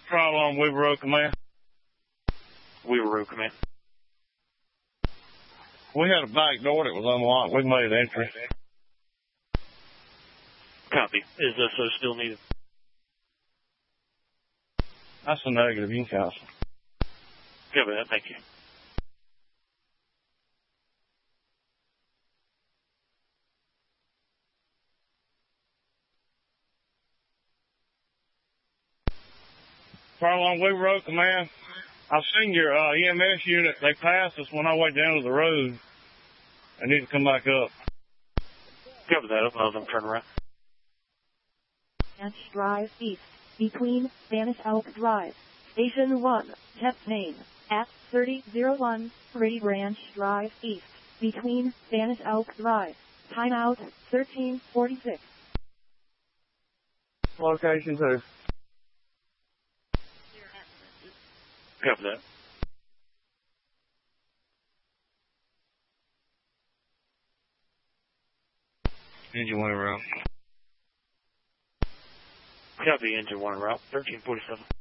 Trial on Weaver Road Command. Weaver Road Command. We had a back door that was unlocked. We made entry. Copy. Is SO still needed? That's a negative. You can cancel. Copy that. Thank you. Trial on Weaver Road Command. I've seen your EMS unit. They passed us when I went down to the road. I need to come back up. Cover that. I'll have them turn around. Branch Drive East, between Spanish Elk Drive. Station 1, test name, at 3001, Brady Branch Drive East, between Spanish Elk Drive. Timeout, 1346. Location 2. Cover that. Engine 1 route. Copy. Engine 1 route. 1347.